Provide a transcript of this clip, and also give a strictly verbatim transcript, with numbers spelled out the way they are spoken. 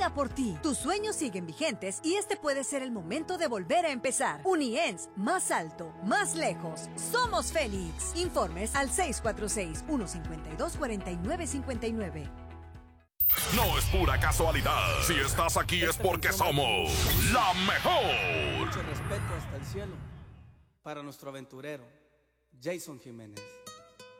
venga por ti. Tus sueños siguen vigentes y este puede ser el momento de volver a empezar. Uniens, más alto, más lejos. Somos Félix. Informes al seis cuatro seis, uno cinco dos, cuatro nueve cinco nueve. No es pura casualidad. Si estás aquí es porque somos la mejor. Mucho respeto hasta el cielo para nuestro aventurero, Jason Jiménez.